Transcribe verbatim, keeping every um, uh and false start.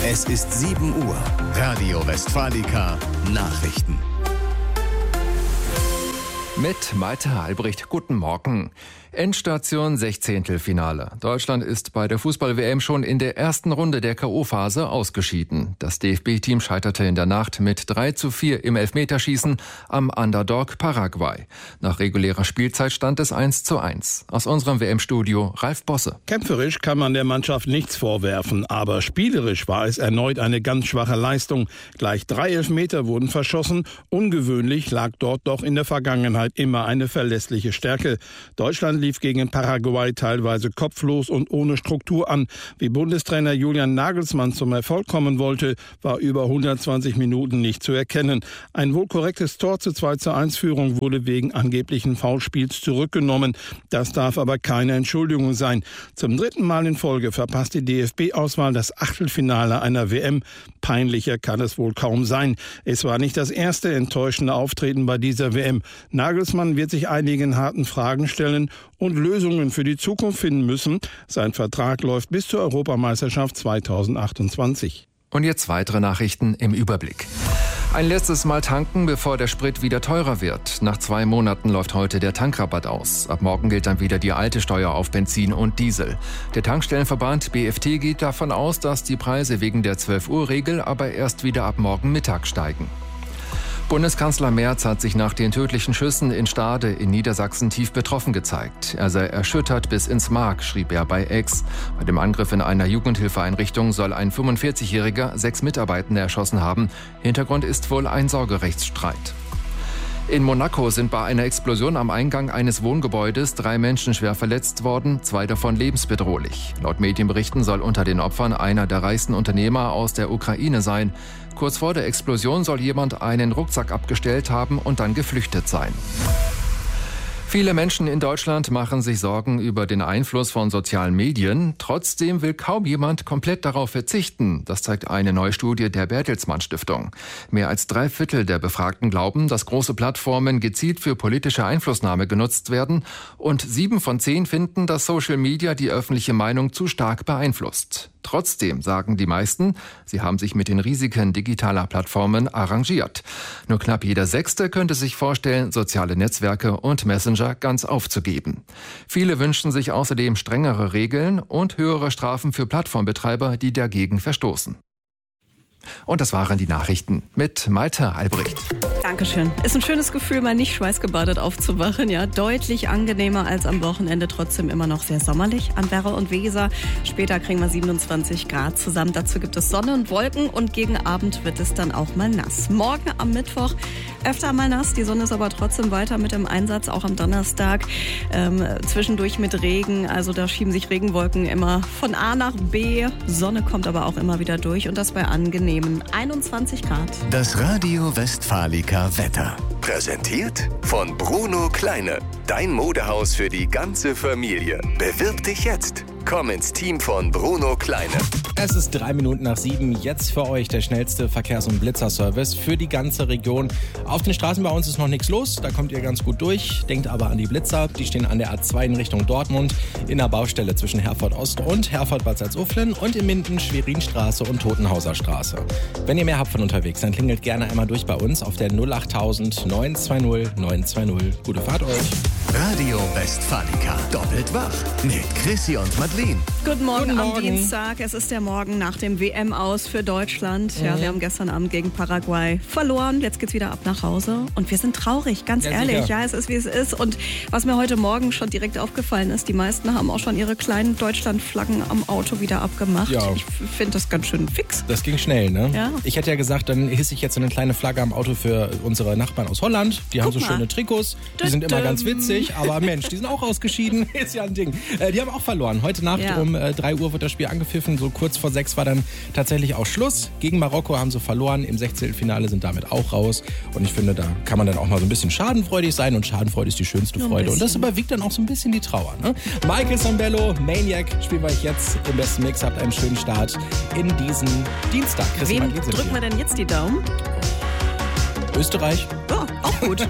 Es ist sieben Uhr. Radio Westfalica Nachrichten. Mit Malte Albrecht, guten Morgen. Endstation Sechzehntelfinale. Deutschland ist bei der Fußball-W M schon in der ersten Runde der K O-Phase ausgeschieden. Das D F B-Team scheiterte in der Nacht mit drei zu vier im Elfmeterschießen am Underdog Paraguay. Nach regulärer Spielzeit stand es eins zu eins. Aus unserem W M-Studio Ralf Bosse. Kämpferisch kann man der Mannschaft nichts vorwerfen, aber spielerisch war es erneut eine ganz schwache Leistung. Gleich drei Elfmeter wurden verschossen. Ungewöhnlich lag dort doch in der Vergangenheit immer eine verlässliche Stärke. Deutschland lief gegen Paraguay teilweise kopflos und ohne Struktur an. Wie Bundestrainer Julian Nagelsmann zum Erfolg kommen wollte, war über hundertzwanzig Minuten nicht zu erkennen. Ein wohl korrektes Tor zur zwei zu eins Führung wurde wegen angeblichen Foulspiels zurückgenommen. Das darf aber keine Entschuldigung sein. Zum dritten Mal in Folge verpasst die D F B-Auswahl das Achtelfinale einer W M. Peinlicher kann es wohl kaum sein. Es war nicht das erste enttäuschende Auftreten bei dieser W M. Nagelsmann wird sich einigen harten Fragen stellen und Lösungen für die Zukunft finden müssen. Sein Vertrag läuft bis zur Europameisterschaft zweitausendachtundzwanzig. Und jetzt weitere Nachrichten im Überblick. Ein letztes Mal tanken, bevor der Sprit wieder teurer wird. Nach zwei Monaten läuft heute der Tankrabatt aus. Ab morgen gilt dann wieder die alte Steuer auf Benzin und Diesel. Der Tankstellenverband B F T geht davon aus, dass die Preise wegen der zwölf Uhr Regel aber erst wieder ab morgen Mittag steigen. Bundeskanzler Merz hat sich nach den tödlichen Schüssen in Stade in Niedersachsen tief betroffen gezeigt. Er sei erschüttert bis ins Mark, schrieb er bei X. Bei dem Angriff in einer Jugendhilfeeinrichtung soll ein fünfundvierzigjähriger sechs Mitarbeitende erschossen haben. Hintergrund ist wohl ein Sorgerechtsstreit. In Monaco sind bei einer Explosion am Eingang eines Wohngebäudes drei Menschen schwer verletzt worden, zwei davon lebensbedrohlich. Laut Medienberichten soll unter den Opfern einer der reichsten Unternehmer aus der Ukraine sein. Kurz vor der Explosion soll jemand einen Rucksack abgestellt haben und dann geflüchtet sein. Viele Menschen in Deutschland machen sich Sorgen über den Einfluss von sozialen Medien. Trotzdem will kaum jemand komplett darauf verzichten. Das zeigt eine neue Studie der Bertelsmann Stiftung. Mehr als drei Viertel der Befragten glauben, dass große Plattformen gezielt für politische Einflussnahme genutzt werden. Und sieben von zehn finden, dass Social Media die öffentliche Meinung zu stark beeinflusst. Trotzdem sagen die meisten, sie haben sich mit den Risiken digitaler Plattformen arrangiert. Nur knapp jeder Sechste könnte sich vorstellen, soziale Netzwerke und Messenger ganz aufzugeben. Viele wünschen sich außerdem strengere Regeln und höhere Strafen für Plattformbetreiber, die dagegen verstoßen. Und das waren die Nachrichten mit Malte Albrecht. Dankeschön. Ist ein schönes Gefühl, mal nicht schweißgebadet aufzuwachen. Ja, deutlich angenehmer als am Wochenende, trotzdem immer noch sehr sommerlich an Werra und Weser. Später kriegen wir siebenundzwanzig Grad zusammen. Dazu gibt es Sonne und Wolken und gegen Abend wird es dann auch mal nass. Morgen am Mittwoch öfter mal nass. Die Sonne ist aber trotzdem weiter mit im Einsatz, auch am Donnerstag. Ähm, zwischendurch mit Regen. Also da schieben sich Regenwolken immer von A nach B. Sonne kommt aber auch immer wieder durch und das bei angenehmen einundzwanzig Grad. Das Radio Westfalica Wetter. Präsentiert von Bruno Kleine. Dein Modehaus für die ganze Familie. Bewirb dich jetzt. Komm ins Team von Bruno Kleine. Es ist drei Minuten nach sieben. Jetzt für euch der schnellste Verkehrs- und Blitzerservice für die ganze Region. Auf den Straßen bei uns ist noch nichts los. Da kommt ihr ganz gut durch. Denkt aber an die Blitzer. Die stehen an der A zwei in Richtung Dortmund. In der Baustelle zwischen Herford Ost und Herford-Bad Salzuflen. Und in Minden Schwerinstraße und Totenhauser Straße. Wenn ihr mehr habt von unterwegs, dann klingelt gerne einmal durch bei uns auf der null achttausend neun zwei null neun zwei null. Gute Fahrt euch. Radio Westfalica. Doppelt wach. Mit Chrissy und Madeleine. Guten Morgen, Guten am Morgen. Dienstag. Es ist der Morgen nach dem W M-Aus für Deutschland. Ja, Mhm. wir haben gestern Abend gegen Paraguay verloren. Jetzt geht's wieder ab nach Hause. Und wir sind traurig, ganz Ja, ehrlich. sicher. Ja, es ist, wie es ist. Und was mir heute Morgen schon direkt aufgefallen ist, die meisten haben auch schon ihre kleinen Deutschlandflaggen am Auto wieder abgemacht. Ja. Ich finde das ganz schön fix. Das ging schnell, ne? Ja. Ich hätte ja gesagt, dann hisse ich jetzt so eine kleine Flagge am Auto für unsere Nachbarn aus Holland. Die haben Guck so mal. schöne Trikots. Die sind immer ganz witzig. Aber Mensch, die sind auch ausgeschieden. Ist ja ein Ding. Äh, die haben auch verloren. Heute Nacht Ja. um äh, drei Uhr wird das Spiel angepfiffen. So kurz vor sechs war dann tatsächlich auch Schluss. Gegen Marokko haben sie verloren. Im Sechzehntelfinale sind damit auch raus. Und ich finde, da kann man dann auch mal so ein bisschen schadenfreudig sein. Und Schadenfreude ist die schönste Nur ein Freude. Und das bisschen. überwiegt dann auch so ein bisschen die Trauer. Ne? Michael Sambello, Maniac, spielen wir euch jetzt im besten Mix. Habt einen schönen Start in diesen Dienstag. Chrissy, Wem wann geht's denn drücken wir hier? denn jetzt die Daumen? Österreich. Ja, auch gut.